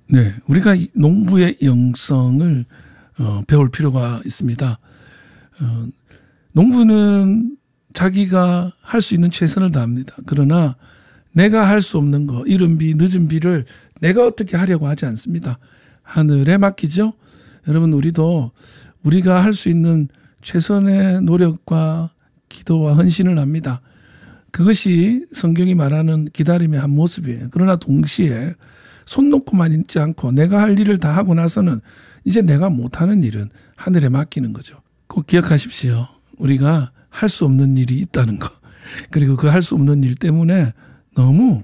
네, 우리가 농부의 영성을 배울 필요가 있습니다. 농부는 자기가 할 수 있는 최선을 다합니다. 그러나 내가 할 수 없는 거, 이른 비, 늦은 비를 내가 어떻게 하려고 하지 않습니다. 하늘에 맡기죠. 여러분, 우리도 우리가 할 수 있는 최선의 노력과 기도와 헌신을 합니다. 그것이 성경이 말하는 기다림의 한 모습이에요. 그러나 동시에 손 놓고만 있지 않고 내가 할 일을 다 하고 나서는 이제 내가 못하는 일은 하늘에 맡기는 거죠. 꼭 기억하십시오. 우리가 할 수 없는 일이 있다는 거. 그리고 그 할 수 없는 일 때문에 너무